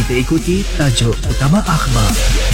Kita ikuti tajuk utama akhbar.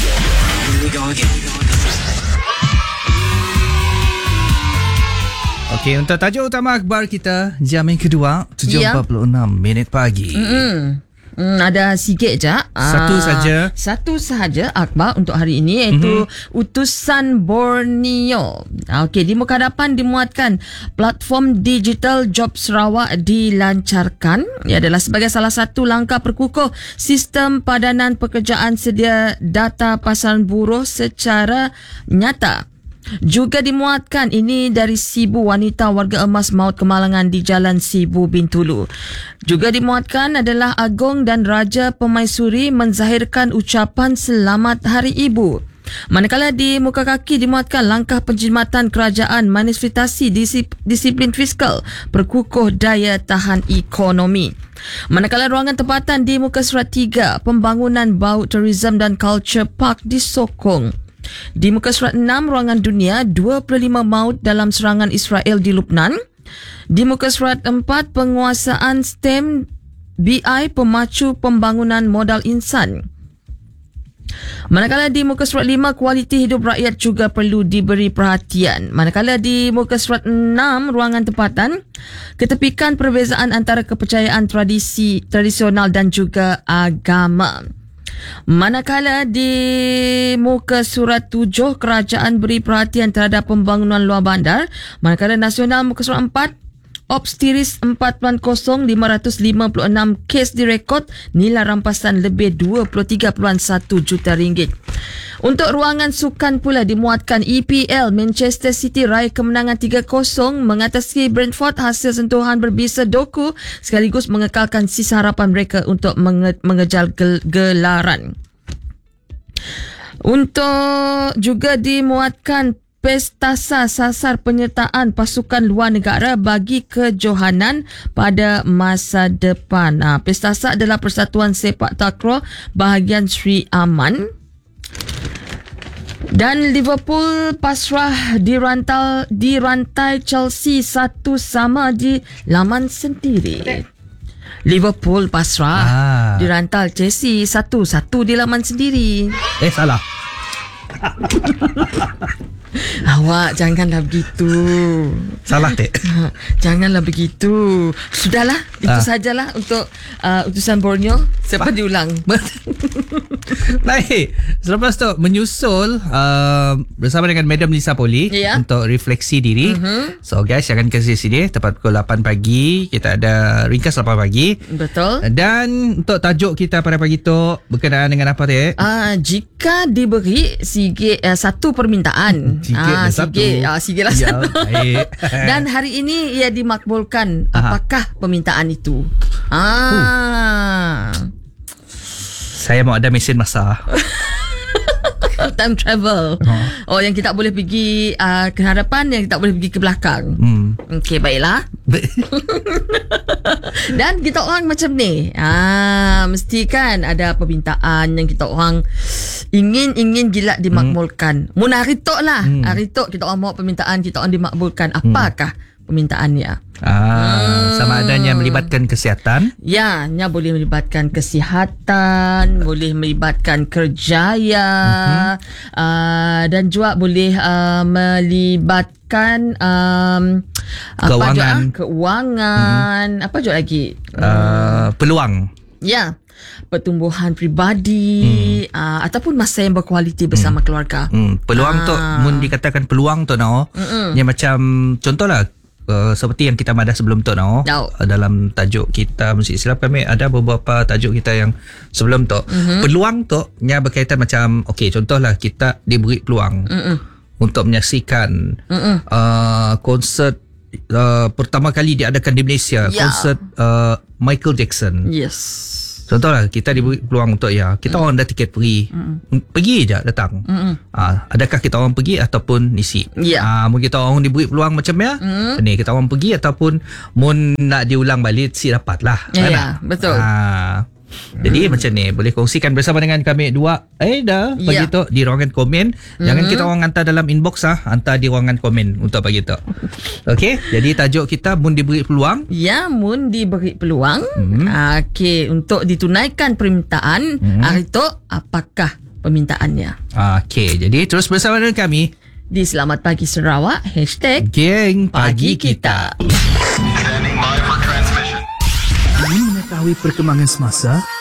Okey, untuk tajuk utama akhbar kita jam yang kedua 7.46 minit pagi. Ada sikit je. Satu sahaja akhbar untuk hari ini, iaitu utusan Borneo. Okey, di muka hadapan dimuatkan platform digital Job Sarawak dilancarkan. Ia adalah sebagai salah satu langkah perkukuh sistem padanan pekerjaan sedia data pasaran buruh secara nyata. Juga dimuatkan ini dari Sibu wanita warga emas maut kemalangan di Jalan Sibu Bintulu. Juga dimuatkan adalah Agong dan Raja Pemaisuri menzahirkan ucapan selamat Hari Ibu. Manakala di muka kaki dimuatkan langkah penjimatan kerajaan manifestasi disiplin fiskal perkukuh daya tahan ekonomi. Manakala ruangan tempatan di muka surat 3 pembangunan bau tourism dan culture park disokong. Di muka surat 6 ruangan dunia 25 maut dalam serangan Israel di Lubnan. Di muka surat 4 penguasaan STEM BI pemacu pembangunan modal insan. Manakala di muka surat 5 kualiti hidup rakyat juga perlu diberi perhatian. Manakala di muka surat 6 ruangan tempatan ketepikan perbezaan antara kepercayaan tradisional dan juga agama. Manakala di muka surat 7 kerajaan beri perhatian terhadap pembangunan luar bandar. Manakala nasional muka surat 4 Ops Tiris 4.0 556 kes direkod, nilai rampasan lebih 23.1 juta ringgit. Untuk ruangan sukan pula dimuatkan EPL Manchester City raih kemenangan 3-0 mengatasi Brentford hasil sentuhan berbisa doku sekaligus mengekalkan sisa harapan mereka untuk mengejar gelaran. Untuk juga dimuatkan Pestasa sasar penyertaan pasukan luar negara bagi kejohanan pada masa depan. Pestasa adalah Persatuan Sepak Takraw bahagian Sri Aman. Dan Liverpool pasrah dirantai Chelsea 1-0 di laman sendiri. Liverpool pasrah dirantai Chelsea 1-1 di laman sendiri. Salah. Awak janganlah begitu. Salah dek. Janganlah begitu. Sudahlah, itu sajalah untuk utusan Borneo. Siapa diulang? Baik. Selepas tu menyusul bersama dengan Madam Lisa Poli untuk refleksi diri. So guys, jangan ke sini tepat pukul 8 pagi. Kita ada ringkas 8 pagi. Betul. Dan untuk tajuk kita pada pagi tu berkenaan dengan apa dek? Jika diberi satu permintaan. Sikitlah satu. Dan hari ini ia dimakbulkan. Apakah permintaan itu? Saya mau ada mesin masa. Time travel. Yang kita boleh pergi ke hadapan, yang kita boleh pergi ke belakang. Okey, baiklah. Dan kita orang macam ni, mesti kan ada permintaan yang kita orang ingin gila dimakbulkan. Mun hari tok lah. Hari tok kita orang mau permintaan kita orang dimakbulkan. Apakah permintaannya? Sama adanya melibatkan kesihatan. Ya, boleh melibatkan kesihatan, boleh melibatkan kerjaya, dan juga boleh melibatkan keuangan. Apa juga lagi? Peluang. Ya, pertumbuhan peribadi, ataupun masa yang berkualiti bersama keluarga. Peluang tu, mun dikatakan peluang tu yang macam contohlah seperti yang kita madah sebelum tu dalam tajuk kita mesti silap kami ada beberapa tajuk kita yang sebelum tu. Peluang tu yang berkaitan macam contohlah kita diberi peluang untuk menyaksikan konsert pertama kali diadakan di Malaysia, konsert Michael Jackson. Yes. Contohlah kita diberi peluang untuk kita orang dah tiket pergi je datang. Adakah kita orang pergi ataupun isi? Mungkin kita orang diberi peluang macam ni kita orang pergi ataupun mun nak diulang balik si dapat lah. Betul. Jadi macam ni, boleh kongsikan bersama dengan kami dua. Bagi tu di ruangan komen. Jangan kita orang hantar dalam inbox hantar di ruangan komen untuk bagi tu. Okey, jadi tajuk kita Mun diberi peluang. Ya, Mun diberi peluang. Okey, untuk ditunaikan permintaan, hari tu apakah permintaannya? Okey, jadi terus bersama dengan kami di Selamat Pagi Sarawak #Geng Pagi Kita. Ingin mengetahui perkembangan semasa?